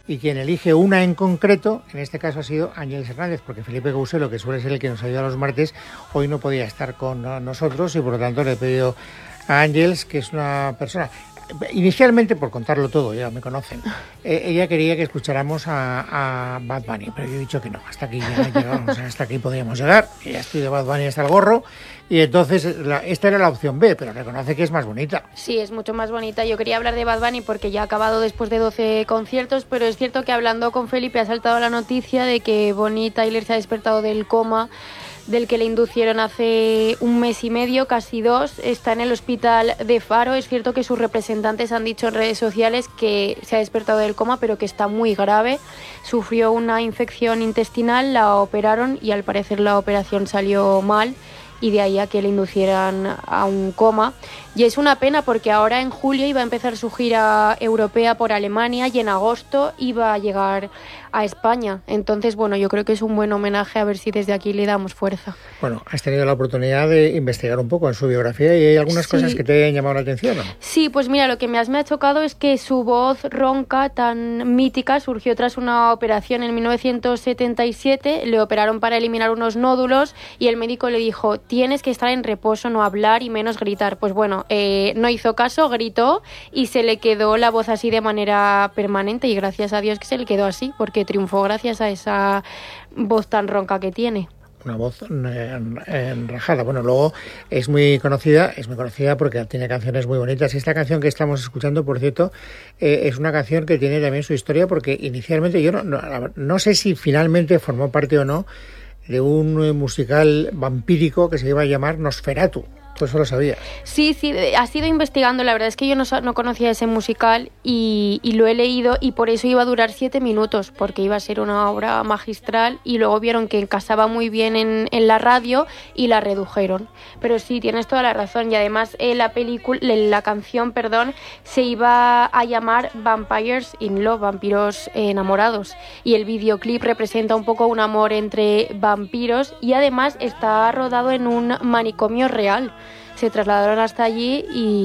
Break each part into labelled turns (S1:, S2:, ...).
S1: y quien elige una en concreto, en este caso ha sido Ángeles Hernández, porque Felipe Couselo, que suele ser el que nos ayuda los martes, hoy no podía estar con nosotros y por lo tanto le he pedido a Ángeles, que es una persona... Inicialmente, por contarlo todo, ya me conocen, ella quería que escucháramos a Bad Bunny, pero yo he dicho que no, hasta aquí ya llegamos, hasta aquí podíamos llegar, que ya estoy de Bad Bunny hasta el gorro, y entonces esta era la opción B, pero reconoce que es más bonita.
S2: Sí, es mucho más bonita. Yo quería hablar de Bad Bunny porque ya ha acabado después de 12 conciertos, pero es cierto que hablando con Felipe ha saltado la noticia de que Bonnie Tyler se ha despertado del coma del que le inducieron hace un mes y medio, casi 2, está en el hospital de Faro. Es cierto que sus representantes han dicho en redes sociales que se ha despertado del coma, pero que está muy grave. Sufrió una infección intestinal, la operaron y al parecer la operación salió mal y de ahí a que le inducieran a un coma. Y es una pena porque ahora en julio iba a empezar su gira europea por Alemania y en agosto iba a llegar a España. Entonces, bueno, yo creo que es un buen homenaje, a ver si desde aquí le damos fuerza.
S1: Bueno, has tenido la oportunidad de investigar un poco en su biografía y hay algunas cosas que te han llamado la atención, ¿no?
S2: Sí, pues mira, lo que más me ha chocado es que su voz ronca tan mítica surgió tras una operación en 1977. Le operaron para eliminar unos nódulos y el médico le dijo: tienes que estar en reposo, no hablar y menos gritar. Pues bueno, no hizo caso, gritó y se le quedó la voz así de manera permanente y gracias a Dios que se le quedó así, porque triunfó gracias a esa voz tan ronca que tiene.
S1: Una voz enrajada. Bueno, luego es muy conocida porque tiene canciones muy bonitas. Esta canción que estamos escuchando, por cierto, es una canción que tiene también su historia, porque inicialmente yo no sé si finalmente formó parte o no de un musical vampírico que se iba a llamar Nosferatu. Pues eso lo sabía.
S2: Sí, has ido investigando. La verdad es que yo no conocía ese musical y lo he leído y por eso iba a durar 7 minutos, porque iba a ser una obra magistral y luego vieron que encasaba muy bien en la radio y la redujeron. Pero sí, tienes toda la razón y además la canción, se iba a llamar Vampires in Love, vampiros enamorados, y el videoclip representa un poco un amor entre vampiros y además está rodado en un manicomio real. Se trasladaron hasta allí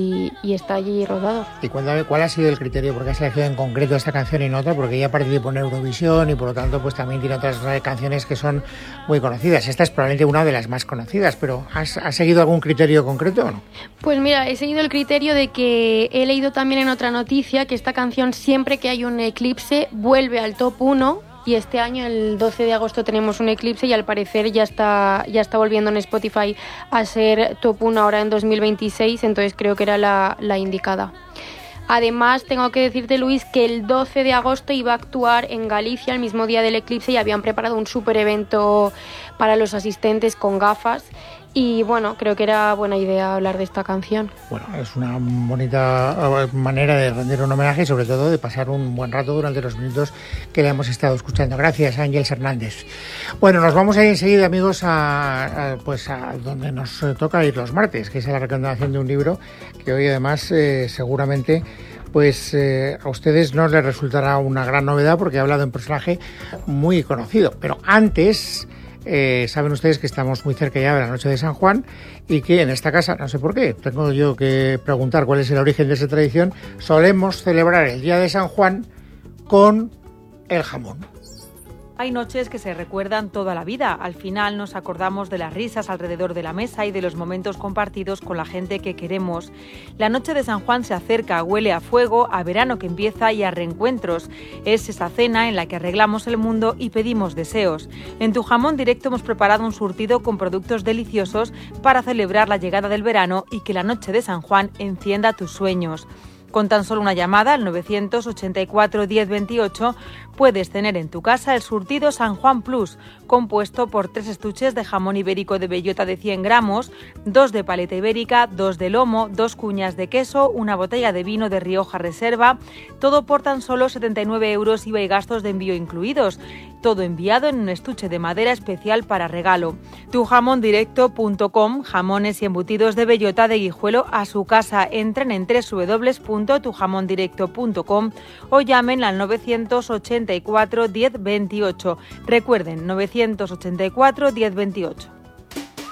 S2: y está allí rodado.
S1: ¿Y cuál ha sido el criterio? ¿Por qué has elegido en concreto esta canción y no otra? Porque ella participó en Eurovisión y por lo tanto pues también tiene otras canciones que son muy conocidas. Esta es probablemente una de las más conocidas, pero ¿has seguido algún criterio concreto o no?
S2: Pues mira, he seguido el criterio de que he leído también en otra noticia que esta canción, siempre que hay un eclipse, vuelve al top 1. Y este año, el 12 de agosto, tenemos un eclipse y al parecer ya está volviendo en Spotify a ser top 1 ahora en 2026, entonces creo que era la indicada. Además, tengo que decirte, Luis, que el 12 de agosto iba a actuar en Galicia el mismo día del eclipse y habían preparado un súper evento para los asistentes con gafas. Y bueno, creo que era buena idea hablar de esta canción.
S1: Bueno, es una bonita manera de rendir un homenaje y sobre todo de pasar un buen rato durante los minutos que le hemos estado escuchando. Gracias, Ángeles Hernández. Bueno, nos vamos a ir enseguida, amigos, a donde nos toca ir los martes, que es a la recomendación de un libro que hoy además seguramente pues a ustedes no les resultará una gran novedad porque he hablado de un personaje muy conocido. Pero antes... saben ustedes que estamos muy cerca ya de la noche de San Juan y que en esta casa, no sé por qué, tengo yo que preguntar cuál es el origen de esa tradición, solemos celebrar el día de San Juan con el jamón.
S3: Hay noches que se recuerdan toda la vida. Al final nos acordamos de las risas alrededor de la mesa y de los momentos compartidos con la gente que queremos. La noche de San Juan se acerca, huele a fuego, a verano que empieza y a reencuentros. Es esa cena en la que arreglamos el mundo y pedimos deseos. En Tu Jamón Directo hemos preparado un surtido con productos deliciosos para celebrar la llegada del verano y que la noche de San Juan encienda tus sueños. Con tan solo una llamada al 984 10 28 puedes tener en tu casa el surtido San Juan Plus, compuesto por 3 estuches de jamón ibérico de bellota de 100 gramos, 2 de paleta ibérica, 2 de lomo, 2 cuñas de queso, una botella de vino de Rioja Reserva, todo por tan solo 79 euros IVA y gastos de envío incluidos. Todo enviado en un estuche de madera especial para regalo. Tujamondirecto.com, jamones y embutidos de bellota de Guijuelo a su casa. Entren en www.tujamondirecto.com o llamen al 984 10 28. Recuerden, 984 10 28.